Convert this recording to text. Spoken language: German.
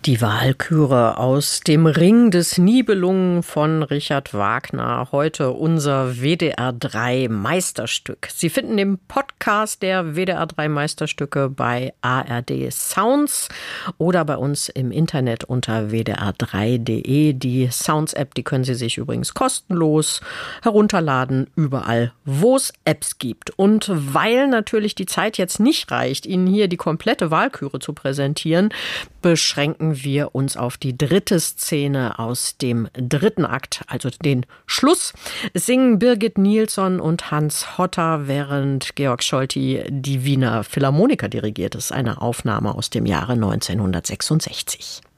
Die Walküre aus dem Ring des Nibelungen von Richard Wagner. Heute unser WDR 3 Meisterstück. Sie finden den Podcast der WDR 3 Meisterstücke bei ARD Sounds oder bei uns im Internet unter wdr3.de. Die Sounds-App, die können Sie sich übrigens kostenlos herunterladen, überall, wo es Apps gibt. Und weil natürlich die Zeit jetzt nicht reicht, Ihnen hier die komplette Walküre zu präsentieren, beschränken wir uns auf die dritte Szene aus dem dritten Akt, also den Schluss. Es singen Birgit Nilsson und Hans Hotter, während Georg Scholti die Wiener Philharmoniker dirigiert. Das ist eine Aufnahme aus dem Jahre 1966.